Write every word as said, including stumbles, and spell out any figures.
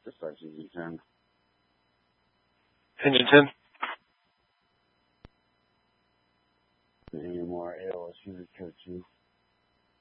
Just like engine ten. Engine ten? The A M R A L S U coaches.